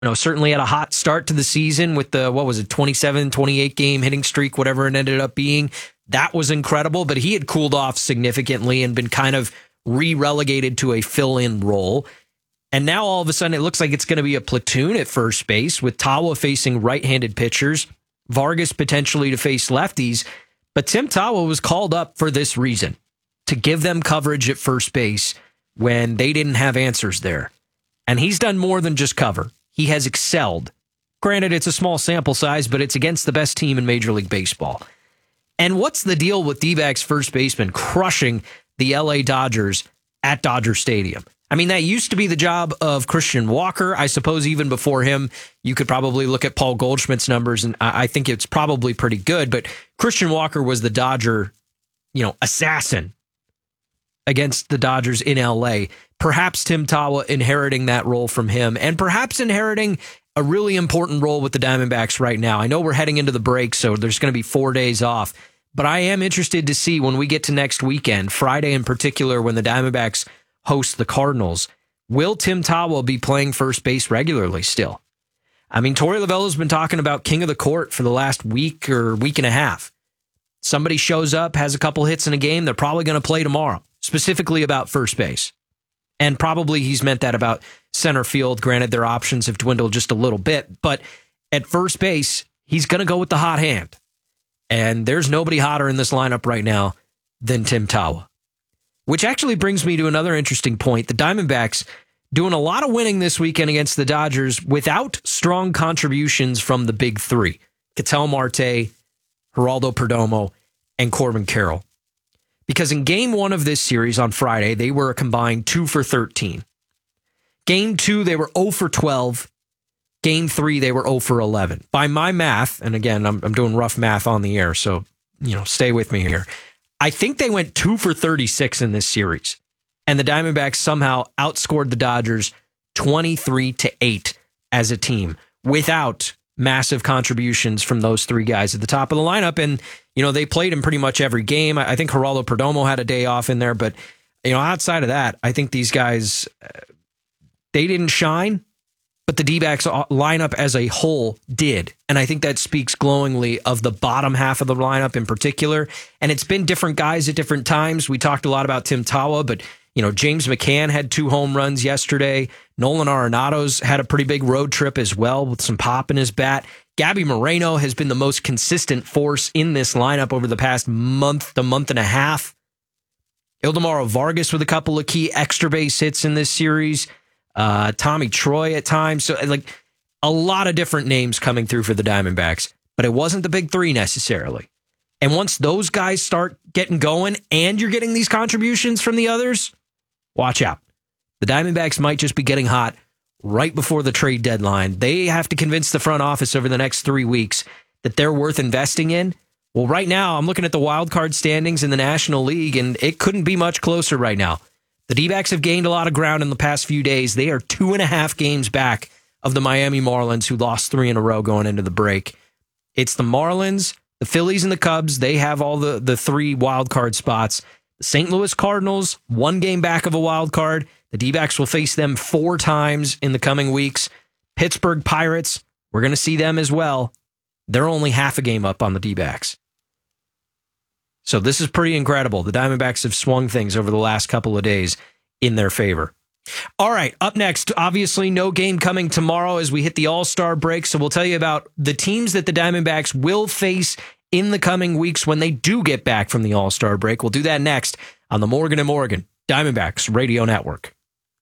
certainly had a hot start to the season with the, 27, 28 game hitting streak, whatever it ended up being. That was incredible, but he had cooled off significantly and been kind of re-relegated to a fill-in role. And now all of a sudden it looks like it's going to be a platoon at first base with Tawa facing right-handed pitchers, Vargas potentially to face lefties. But Tim Tawa was called up for this reason, to give them coverage at first base when they didn't have answers there. And he's done more than just cover. He has excelled. Granted, it's a small sample size, but it's against the best team in Major League Baseball. And what's the deal with D-backs first baseman crushing the LA Dodgers at Dodger Stadium? I mean, that used to be the job of Christian Walker. I suppose even before him, you could probably look at Paul Goldschmidt's numbers, and I think it's probably pretty good. But Christian Walker was the Dodger, assassin against the Dodgers in LA. Perhaps Tim Tawa inheriting that role from him, and perhaps inheriting a really important role with the Diamondbacks right now. I know we're heading into the break, so there's going to be 4 days off. But I am interested to see when we get to next weekend, Friday in particular, when the Diamondbacks host the Cardinals, will Tim Tawa be playing first base regularly still? I mean, Torey Lovullo's been talking about king of the court for the last week or week and a half. Somebody shows up, has a couple hits in a game, they're probably going to play tomorrow, specifically about first base. And probably he's meant that about center field. Granted, their options have dwindled just a little bit, but at first base, he's going to go with the hot hand. And there's nobody hotter in this lineup right now than Tim Tawa. Which actually brings me to another interesting point. The Diamondbacks doing a lot of winning this weekend against the Dodgers without strong contributions from the big three. Ketel Marte, Geraldo Perdomo, and Corbin Carroll. Because in game 1 of this series on Friday, they were a combined 2 for 13. Game 2, they were 0 for 12. Game 3, they were 0 for 11. By my math, and again, I'm doing rough math on the air, so stay with me here. I think they went 2 for 36 in this series, and the Diamondbacks somehow outscored the Dodgers 23-8 as a team without massive contributions from those three guys at the top of the lineup. And, they played in pretty much every game. I think Geraldo Perdomo had a day off in there, but, outside of that, I think these guys, they didn't shine, but the D-backs lineup as a whole did. And I think that speaks glowingly of the bottom half of the lineup in particular. And it's been different guys at different times. We talked a lot about Tim Tawa, but James McCann had 2 home runs yesterday. Nolan Arenado's had a pretty big road trip as well with some pop in his bat. Gabby Moreno has been the most consistent force in this lineup over the past month to month and a half. Ildemaro Vargas with a couple of key extra base hits in this series. Tommy Troy at times. So a lot of different names coming through for the Diamondbacks, but it wasn't the big three necessarily. And once those guys start getting going and you're getting these contributions from the others, watch out. The Diamondbacks might just be getting hot right before the trade deadline. They have to convince the front office over the next 3 weeks that they're worth investing in. Well, right now, I'm looking at the wild card standings in the National League, and it couldn't be much closer right now. The D-backs have gained a lot of ground in the past few days. They are 2.5 games back of the Miami Marlins, who lost 3 in a row going into the break. It's the Marlins, the Phillies, and the Cubs. They have all the 3 wild card spots. The St. Louis Cardinals, 1 game back of a wild card. The D-backs will face them 4 times in the coming weeks. Pittsburgh Pirates, we're going to see them as well. They're only half a game up on the D-backs. So this is pretty incredible. The Diamondbacks have swung things over the last couple of days in their favor. All right, up next, obviously no game coming tomorrow as we hit the All-Star break. So we'll tell you about the teams that the Diamondbacks will face in the coming weeks when they do get back from the All-Star break. We'll do that next on the Morgan & Morgan Diamondbacks Radio Network.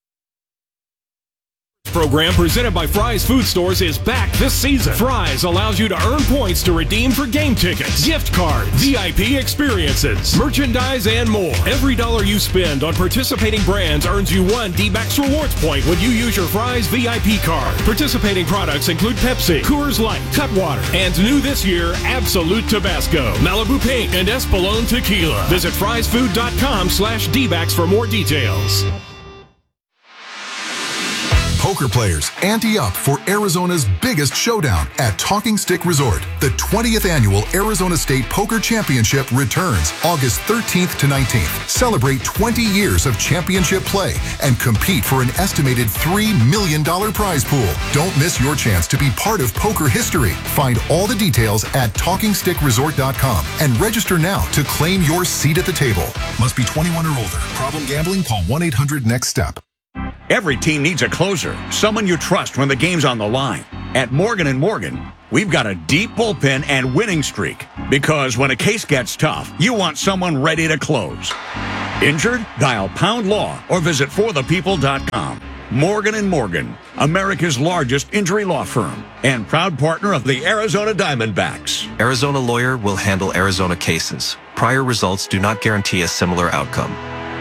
Program presented by Fry's Food Stores is back this season. Fry's allows you to earn points to redeem for game tickets, gift cards, VIP experiences, merchandise, and more. Every dollar you spend on participating brands earns you 1 D-backs rewards point when you use your Fry's VIP card. Participating products include Pepsi, Coors Light, Cutwater, and new this year, Absolute Tabasco, Malibu Paint, and Espolòn Tequila. Visit frysfood.com/D-backs for more details. poker players, ante up for Arizona's biggest showdown at Talking Stick Resort. The 20th annual Arizona State Poker Championship returns August 13th to 19th. Celebrate 20 years of championship play and compete for an estimated $3 million prize pool. Don't miss your chance to be part of poker history. Find all the details at TalkingStickResort.com and register now to claim your seat at the table. Must be 21 or older. Problem gambling? Call 1-800-NEXT-STEP. Every team needs a closer, someone you trust when the game's on the line. At Morgan & Morgan, we've got a deep bullpen and winning streak. Because when a case gets tough, you want someone ready to close. Injured? Dial Pound Law or visit forthepeople.com. Morgan & Morgan, America's largest injury law firm and proud partner of the Arizona Diamondbacks. Arizona Lawyer will handle Arizona cases. Prior results do not guarantee a similar outcome.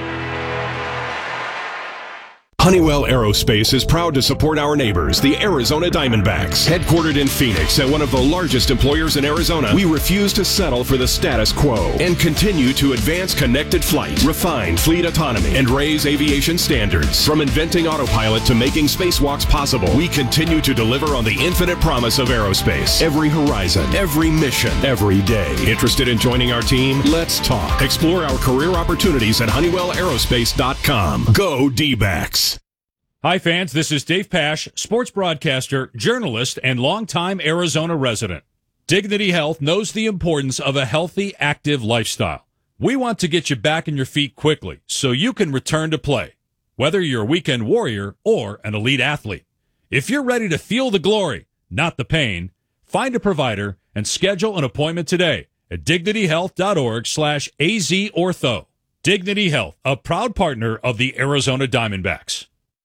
Honeywell Aerospace is proud to support our neighbors, the Arizona Diamondbacks. Headquartered in Phoenix and one of the largest employers in Arizona, we refuse to settle for the status quo and continue to advance connected flight, refine fleet autonomy, and raise aviation standards. From inventing autopilot to making spacewalks possible, we continue to deliver on the infinite promise of aerospace. Every horizon, every mission, every day. Interested in joining our team? Let's talk. Explore our career opportunities at HoneywellAerospace.com. Go D-backs. Hi, fans. This is Dave Pasch, sports broadcaster, journalist, and longtime Arizona resident. Dignity Health knows the importance of a healthy, active lifestyle. We want to get you back on your feet quickly so you can return to play, whether you're a weekend warrior or an elite athlete. If you're ready to feel the glory, not the pain, find a provider and schedule an appointment today at dignityhealth.org/AZOrtho. Dignity Health, a proud partner of the Arizona Diamondbacks.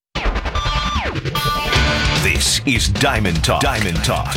This is Diamond Talk. Diamond Talk.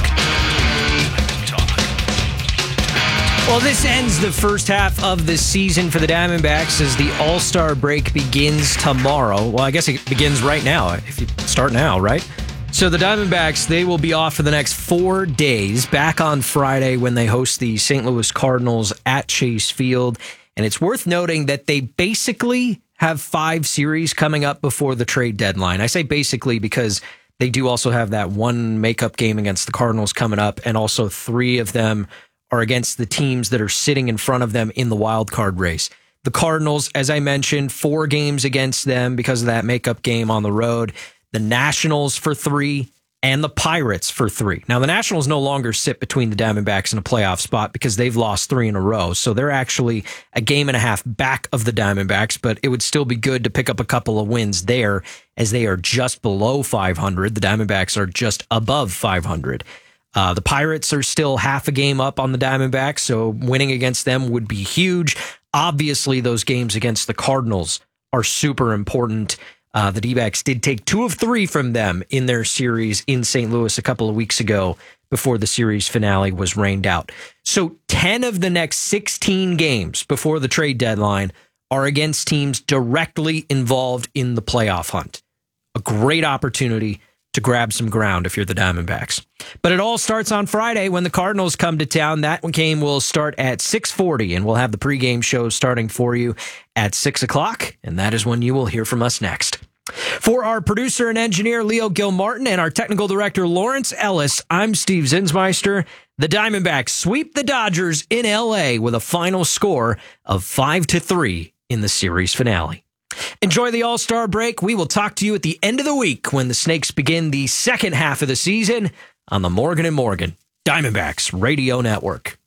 Well, this ends the first half of the season for the Diamondbacks as the All-Star break begins tomorrow. Well, I guess it begins right now, if you start now, right? So the Diamondbacks, they will be off for the next 4 days, back on Friday when they host the St. Louis Cardinals at Chase Field. And it's worth noting that they basically have 5 series coming up before the trade deadline. I say basically because they do also have that one makeup game against the Cardinals coming up, and also 3 of them are against the teams that are sitting in front of them in the wild card race. The Cardinals, as I mentioned, 4 games against them because of that makeup game on the road. The Nationals for 3 and the Pirates for 3. Now, the Nationals no longer sit between the Diamondbacks and a playoff spot because they've lost 3 in a row. So they're actually a game and a half back of the Diamondbacks, but it would still be good to pick up a couple of wins there as they are just below 500. The Diamondbacks are just above 500. The Pirates are still half a game up on the Diamondbacks, so winning against them would be huge. Obviously, those games against the Cardinals are super important. The D-backs did take 2 of 3 from them in their series in St. Louis a couple of weeks ago before the series finale was rained out. So 10 of the next 16 games before the trade deadline are against teams directly involved in the playoff hunt. A great opportunity to grab some ground if you're the Diamondbacks. But it all starts on Friday when the Cardinals come to town. That game will start at 6:40, and we'll have the pregame show starting for you at 6 o'clock, and that is when you will hear from us next. For our producer and engineer, Leo Gilmartin, and our technical director, Lawrence Ellis, I'm Steve Zinsmeister. The Diamondbacks sweep the Dodgers in L.A. with a final score of 5-3 in the series finale. Enjoy the All-Star break. We will talk to you at the end of the week when the Snakes begin the second half of the season on the Morgan & Morgan Diamondbacks Radio Network.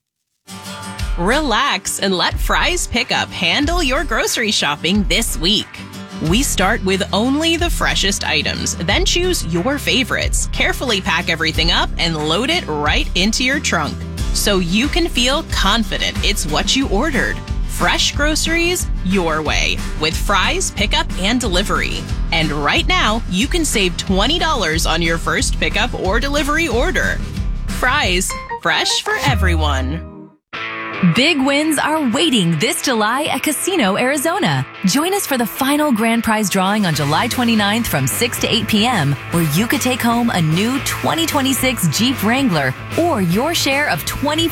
Relax and let Fry's Pickup handle your grocery shopping this week. We start with only the freshest items, then choose your favorites, carefully pack everything up, and load it right into your trunk so you can feel confident it's what you ordered. Fresh groceries your way with Fry's Pickup and Delivery. And right now, you can save $20 on your first pickup or delivery order. Fry's, fresh for everyone. Big wins are waiting this July at Casino Arizona. Join us for the final grand prize drawing on July 29th from 6 to 8 p.m., where you could take home a new 2026 Jeep Wrangler or your share of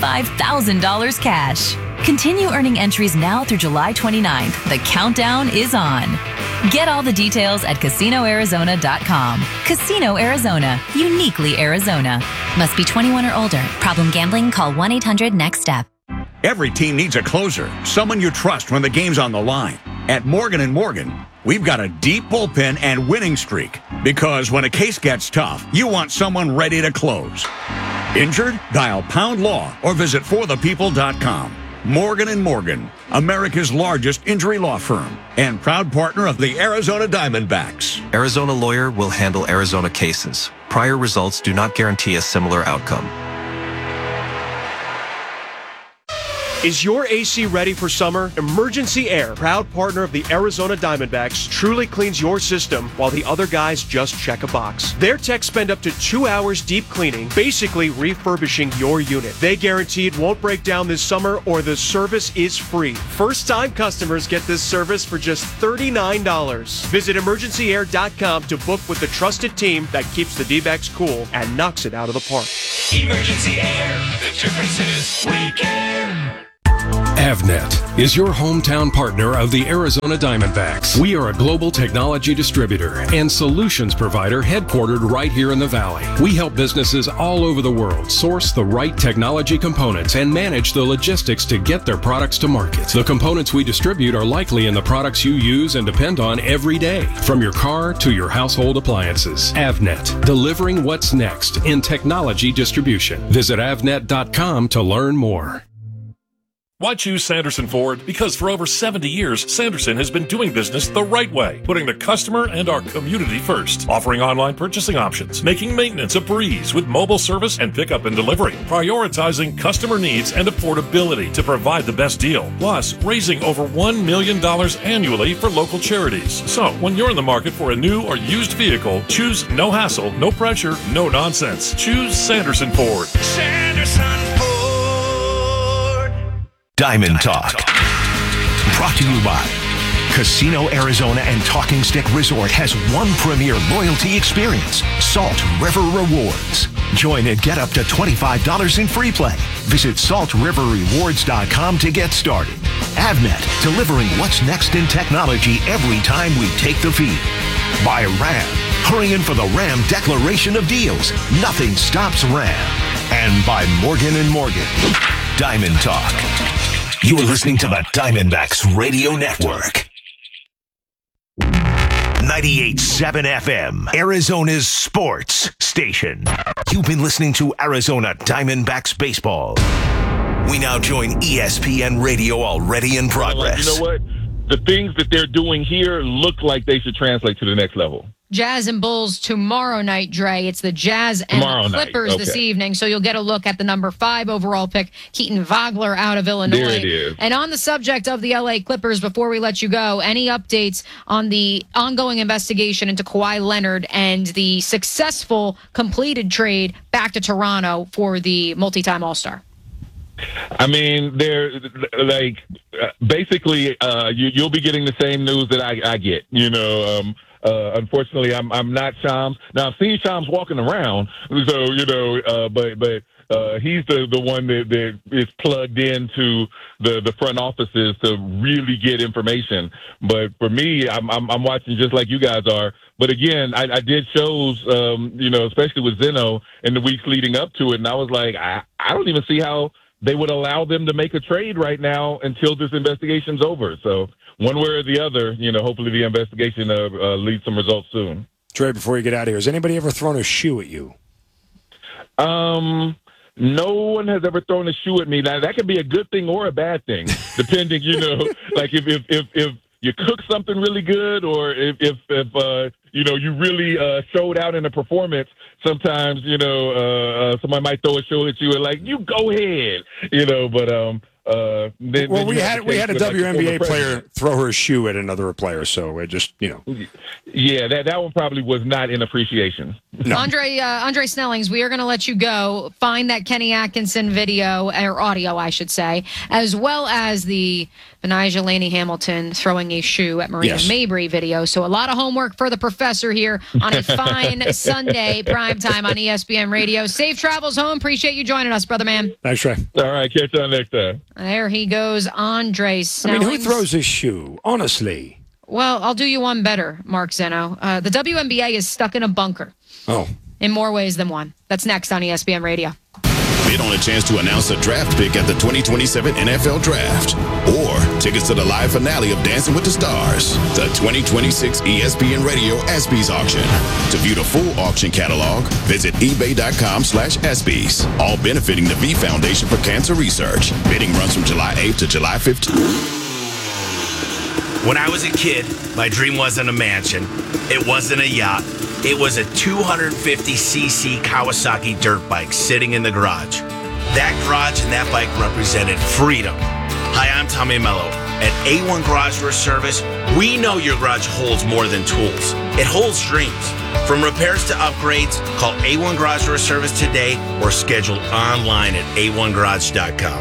$25,000 cash. Continue earning entries now through July 29th. The countdown is on. Get all the details at CasinoArizona.com. Casino Arizona, uniquely Arizona. Must be 21 or older. Problem gambling? Call 1-800-NEXT-STEP. Every team needs a closer, someone you trust when the game's on the line. At Morgan & Morgan, we've got a deep bullpen and winning streak. Because when a case gets tough, you want someone ready to close. Injured? Dial Pound Law or visit forthepeople.com. Morgan & Morgan, America's largest injury law firm and proud partner of the Arizona Diamondbacks. Arizona Lawyer will handle Arizona cases. Prior results do not guarantee a similar outcome. Is your AC ready for summer? Emergency Air, proud partner of the Arizona Diamondbacks, truly cleans your system while the other guys just check a box. Their techs spend up to 2 hours deep cleaning, basically refurbishing your unit. They guarantee it won't break down this summer or the service is free. First-time customers get this service for just $39. Visit emergencyair.com to book with the trusted team that keeps the D-backs cool and knocks it out of the park. Emergency Air. The difference is we care. Avnet is your hometown partner of the Arizona Diamondbacks. We are a global technology distributor and solutions provider headquartered right here in the Valley. We help businesses all over the world source the right technology components and manage the logistics to get their products to market. The components we distribute are likely in the products you use and depend on every day, from your car to your household appliances. Avnet, delivering what's next in technology distribution. Visit avnet.com to learn more. Why choose Sanderson Ford? Because for over 70 years, Sanderson has been doing business the right way, putting the customer and our community first, offering online purchasing options, making maintenance a breeze with mobile service and pickup and delivery, prioritizing customer needs and affordability to provide the best deal, plus raising over $1 million annually for local charities. So, when you're in the market for a new or used vehicle, choose no hassle, no pressure, no nonsense. Choose Sanderson Ford. Sanderson Ford. Diamond Talk. Brought to you by Casino Arizona and Talking Stick Resort has one premier loyalty experience, Salt River Rewards. Join and get up to $25 in free play. Visit saltriverrewards.com to get started. Avnet, delivering what's next in technology every time we take the feed. By RAM, hurrying for the RAM declaration of deals. Nothing stops RAM. And by Morgan & Morgan. Diamond Talk. You're listening to the Diamondbacks Radio Network. 98.7 FM, Arizona's sports station. You've been listening to Arizona Diamondbacks baseball. We now join ESPN Radio already in progress. You know what? The things that they're doing here look like they should translate to the next level. Jazz and Bulls tomorrow night, Dre. It's the Jazz and the Clippers this evening, so you'll get a look at the number 5 overall pick, Keaton Vogler out of Illinois. There it is. And on the subject of the LA Clippers, before we let you go, any updates on the ongoing investigation into Kawhi Leonard and the successful completed trade back to Toronto for the multi-time All-Star? I mean, they're like basically you'll be getting the same news that I get. You know, unfortunately, I'm not Shams. Now I've seen Shams walking around, so you know, but he's the one that is plugged into the front offices to really get information. But for me, I'm watching just like you guys are. But again, I did shows, you know, especially with Zeno in the weeks leading up to it, and I was like, I don't even see how they would allow them to make a trade right now until this investigation's over. So one way or the other, you know, hopefully the investigation leads some results soon. Trey, before you get out of here, has anybody ever thrown a shoe at you? No one has ever thrown a shoe at me. Now, that could be a good thing or a bad thing, depending, you know, like if you cook something really good or if you know, you really showed out in a performance, sometimes, you know, somebody might throw a shoe at you and like, you go ahead, you know, but well, we had a WNBA player throw her shoe at another player, so it just, you know. Yeah, that one probably was not in appreciation. No. Andre Snellings, we are going to let you go. Find that Kenny Atkinson video, or audio, I should say, as well as the Benijah Laney Hamilton throwing a shoe at Marina Mabry video. So a lot of homework for the professor here on a fine Sunday primetime on ESPN Radio. Safe travels home. Appreciate you joining us, brother man. Thanks, Trey. All right, catch you on next time. There he goes, Andre Snellings. I mean, who throws a shoe? Honestly. Well, I'll do you one better, Mark Zeno. The WNBA is stuck in a bunker. Oh. In more ways than one. That's next on ESPN Radio. Bid on a chance to announce a draft pick at the 2027 NFL Draft. Or tickets to the live finale of Dancing with the Stars. The 2026 ESPN Radio ESPYs auction. To view the full auction catalog, visit ebay.com/ESPYs. All benefiting the V Foundation for Cancer Research. Bidding runs from July 8th to July 15th. When I was a kid, my dream wasn't a mansion. It wasn't a yacht. It was a 250cc Kawasaki dirt bike sitting in the garage. That garage and that bike represented freedom. Hi, I'm Tommy Mello. At A1 Garage Door Service, we know your garage holds more than tools. It holds dreams. From repairs to upgrades, call A1 Garage Door Service today or schedule online at a1garage.com.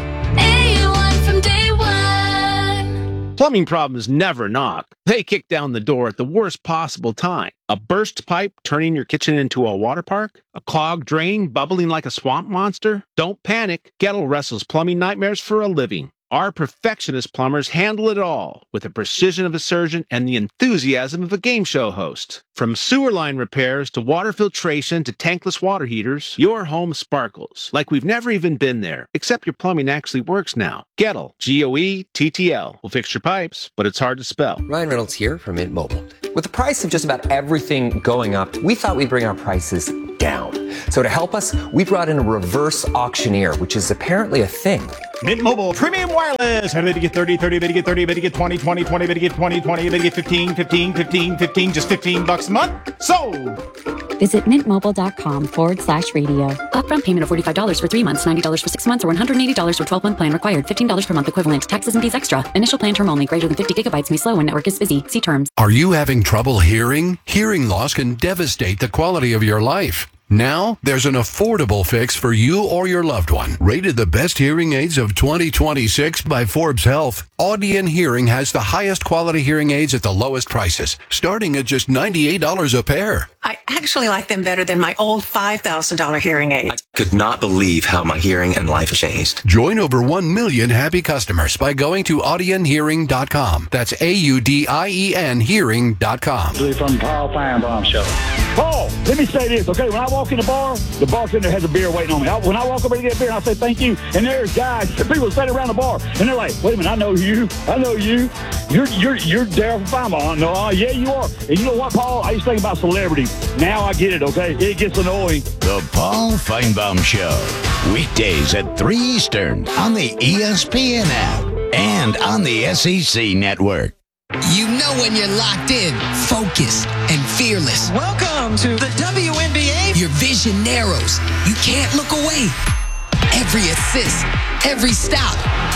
A1 from day one. Plumbing problems never knock. They kick down the door at the worst possible time. A burst pipe turning your kitchen into a water park? A clogged drain bubbling like a swamp monster? Don't panic. Gettle wrestles plumbing nightmares for a living. Our perfectionist plumbers handle it all with the precision of a surgeon and the enthusiasm of a game show host. From sewer line repairs to water filtration to tankless water heaters, your home sparkles like we've never even been there, except your plumbing actually works now. Gettle, Goettl, will fix your pipes, but it's hard to spell. Ryan Reynolds here from Mint Mobile. With the price of just about everything going up, we thought we'd bring our prices down. So to help us, we brought in a reverse auctioneer, which is apparently a thing. Mint Mobile Premium Wireless. How do they get 30, 30, they get 30, they get 20, 20, 20, they get 20, 20, they get 15, 15, 15, 15, just $15 a month? Sold! Visit mintmobile.com/radio. Upfront payment of $45 for 3 months, $90 for 6 months, or $180 for 12-month plan required. $15 per month equivalent. Taxes and fees extra. Initial plan term only. Greater than 50 gigabytes may slow when network is busy. See terms. Are you having trouble hearing? Hearing loss can devastate the quality of your life. Now, there's an affordable fix for you or your loved one. Rated the best hearing aids of 2026 by Forbes Health, Audion Hearing has the highest quality hearing aids at the lowest prices, starting at just $98 a pair. I actually like them better than my old $5,000 hearing aid. I could not believe how my hearing and life changed. Join over 1 million happy customers by going to audionhearing.com. That's AUDIEN hearing.com. From Paul Finebaum Show. Paul, let me say this, okay? When I walk in the bartender has a beer waiting on me. When I walk over to get a beer, I say thank you, and there's guys, people standing around the bar, and they're like, wait a minute, I know you. You're Daryl from Finebaum. No, yeah, you are. And you know what, Paul? I used to think about celebrity. Now I get it, okay? It gets annoying. The Paul Finebaum Show. Weekdays at 3 Eastern on the ESPN app and on the SEC network. You know when you're locked in, focused, and fearless. Welcome to the WNBA. Your vision narrows. You can't look away. Every assist, every stop,